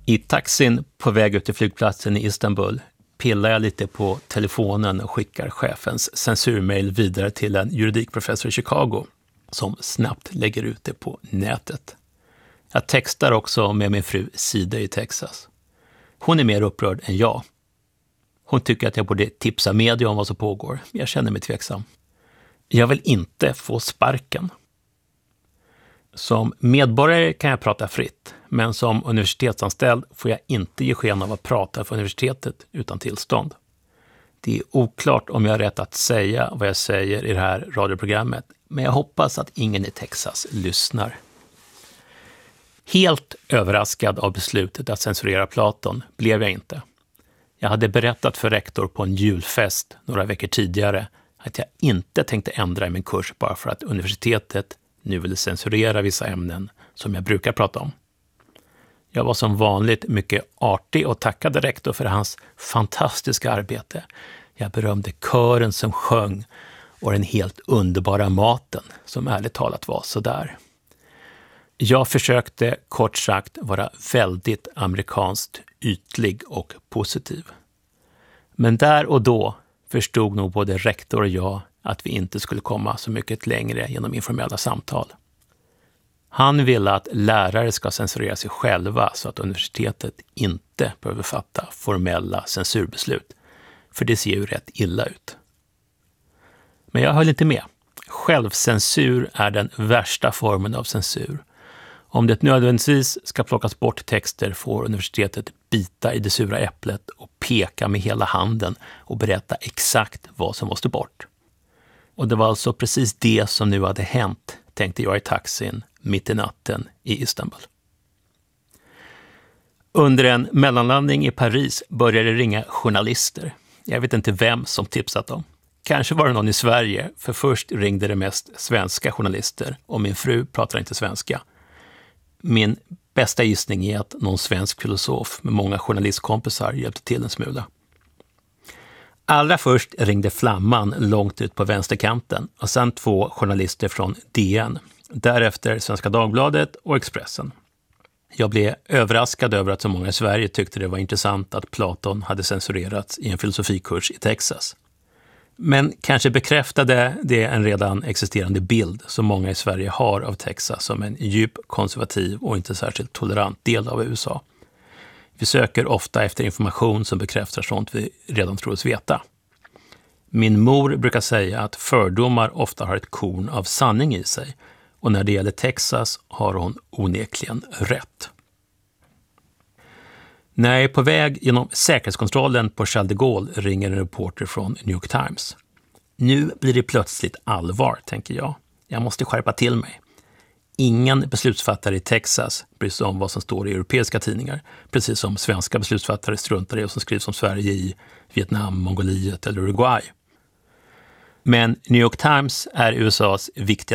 I taxin på väg ut till flygplatsen i Istanbul pillar jag lite på telefonen och skickar chefens censurmail vidare till en juridikprofessor i Chicago som snabbt lägger ut det på nätet. Jag textar också med min fru Sida i Texas. Hon är mer upprörd än jag. Hon tycker att jag borde tipsa media om vad som pågår. Jag känner mig tveksam. Jag vill inte få sparken. Som medborgare kan jag prata fritt, men som universitetsanställd får jag inte ge sken av att prata för universitetet utan tillstånd. Det är oklart om jag har rätt att säga vad jag säger i det här radioprogrammet, men jag hoppas att ingen i Texas lyssnar. Helt överraskad av beslutet att censurera Platon blev jag inte. Jag hade berättat för rektor på en julfest några veckor tidigare att jag inte tänkte ändra i min kurs bara för att universitetet nu ville censurera vissa ämnen som jag brukar prata om. Jag var som vanligt mycket artig och tackade rektor för hans fantastiska arbete. Jag berömde kören som sjöng och den helt underbara maten som ärligt talat var sådär. Jag försökte kort sagt vara väldigt amerikanskt ytlig och positiv. Men där och då förstod nog både rektor och jag att vi inte skulle komma så mycket längre genom informella samtal. Han ville att lärare ska censurera sig själva så att universitetet inte behöver fatta formella censurbeslut. För det ser ju rätt illa ut. Men jag höll inte med. Självcensur är den värsta formen av censur. Om det nödvändigtvis ska plockas bort texter får universitetet bita i det sura äpplet och peka med hela handen och berätta exakt vad som måste bort. Och det var alltså precis det som nu hade hänt, tänkte jag i taxin mitt i natten i Istanbul. Under en mellanlandning i Paris började det ringa journalister. Jag vet inte vem som tipsat dem. Kanske var det någon i Sverige, för först ringde det mest svenska journalister och min fru pratar inte svenska. Min bästa gissning är att någon svensk filosof med många journalistkompisar hjälpte till en smula. Allra först ringde Flamman långt ut på vänsterkanten och sen 2 journalister från DN. Därefter Svenska Dagbladet och Expressen. Jag blev överraskad över att så många i Sverige tyckte det var intressant att Platon hade censurerats i en filosofikurs i Texas. Men kanske bekräftade det en redan existerande bild som många i Sverige har av Texas som en djup konservativ och inte särskilt tolerant del av USA. Vi söker ofta efter information som bekräftar sånt vi redan tror oss veta. Min mor brukar säga att fördomar ofta har ett korn av sanning i sig och när det gäller Texas har hon onekligen rätt. När jag är på väg genom säkerhetskontrollen på Charles de Gaulle ringer en reporter från New York Times. Nu blir det plötsligt allvar, tänker jag. Jag måste skärpa till mig. Ingen beslutsfattare i Texas bryr sig om vad som står i europeiska tidningar, precis som svenska beslutsfattare struntar i vad som skrivs om Sverige i Vietnam, Mongoliet eller Uruguay. Men New York Times är USAs viktigaste